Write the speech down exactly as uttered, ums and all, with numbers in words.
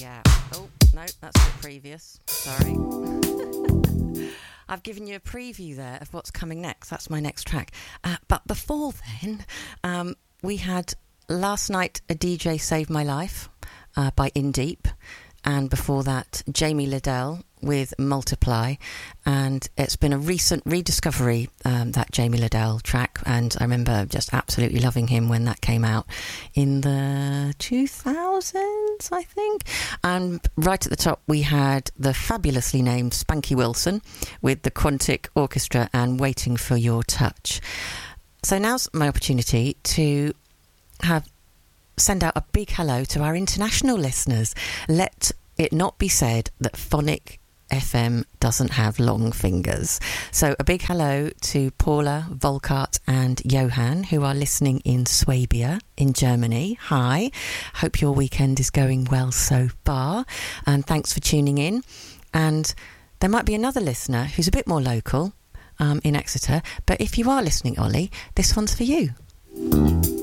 Yeah. Oh, no, that's the previous. Sorry. I've given you a preview there of what's coming next. That's my next track. Uh, but before then, um, we had last night A D J Saved My Life uh, by In Deep. And before that, Jamie Liddell with Multiply. And it's been a recent rediscovery, um, that Jamie Liddell track. And I remember just absolutely loving him when that came out in the two thousands, I think. And right at the top, we had the fabulously named Spanky Wilson with the Quantic Orchestra and Waiting for Your Touch. So now's my opportunity to have send out a big hello to our international listeners. Let it not be said that Phonic F M doesn't have long fingers. So a big hello to Paula, Volkart and Johan, who are listening in Swabia in Germany. Hi, hope your weekend is going well so far, and thanks for tuning in. And there might be another listener who's a bit more local, um, in Exeter, but if you are listening, Ollie, this one's for you.